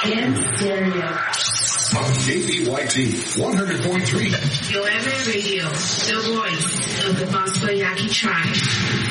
En stereo. On KBYT 100.3. Yoeme Radio, the voice of the Bosco Yaqui tribe.